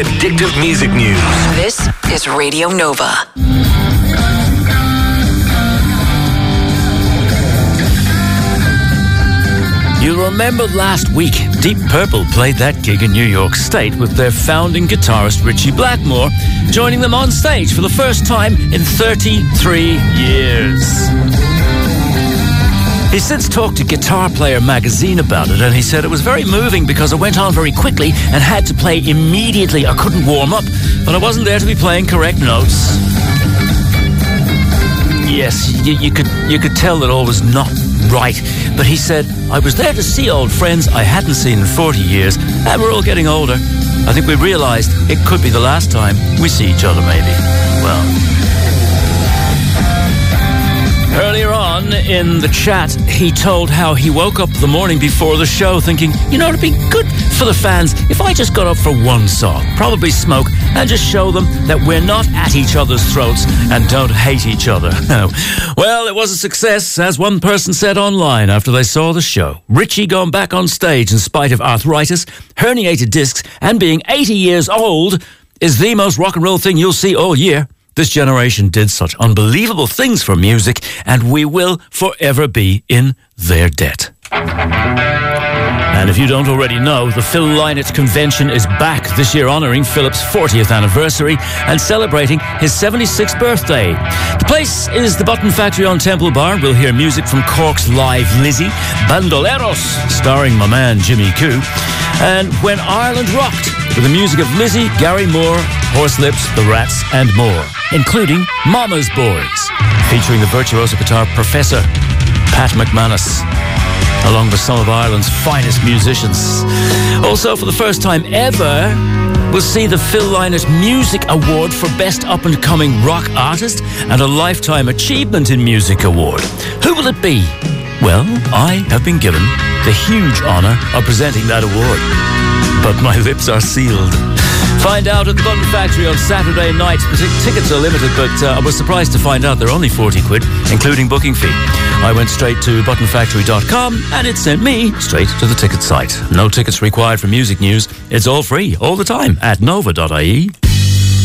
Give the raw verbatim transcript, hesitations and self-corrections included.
Addictive music news. This is Radio Nova. You'll remember last week, Deep Purple played that gig in New York State with their founding guitarist Ritchie Blackmore, joining them on stage for the first time in thirty-three years. He's since talked to Guitar Player magazine about it, and he said it was very moving because it went on very quickly and had to play immediately. I couldn't warm up, but I wasn't there to be playing correct notes. Yes, you, you could you could tell that all was not right, but he said, I was there to see old friends I hadn't seen in forty years, and we're all getting older. I think we realised it could be the last time we see each other, maybe. Well... Earlier on in the chat, he told how he woke up the morning before the show thinking, you know, it'd be good for the fans if I just got up for one song, probably Smoke, and just show them that we're not at each other's throats and don't hate each other. Well, it was a success, as one person said online after they saw the show. Ritchie going back on stage in spite of arthritis, herniated discs, and being eighty years old is the most rock and roll thing you'll see all year. This generation did such unbelievable things for music, and we will forever be in their debt. And if you don't already know, the Phil Lynott Convention is back this year, honouring Philip's fortieth anniversary and celebrating his seventy-sixth birthday. The place is the Button Factory on Temple Bar. We'll hear music from Cork's Live Lizzie, Bandoleros, starring my man Jimmy Coo, and When Ireland Rocked, with the music of Lizzie, Gary Moore, Horselips, The Rats, and more, including Mama's Boys, featuring the virtuoso guitar Professor Pat McManus, along with some of Ireland's finest musicians. Also, for the first time ever, we'll see the Phil Lynott Music Award for Best Up-and-Coming Rock Artist and a Lifetime Achievement in Music Award. Who will it be? Well, I have been given the huge honour of presenting that award, but my lips are sealed. Find out at the Button Factory on Saturday night. Tickets are limited, but uh, I was surprised to find out they're only forty quid, including booking fee. I went straight to button factory dot com and it sent me straight to the ticket site. No tickets required for music news. It's all free, all the time, at nova dot I E.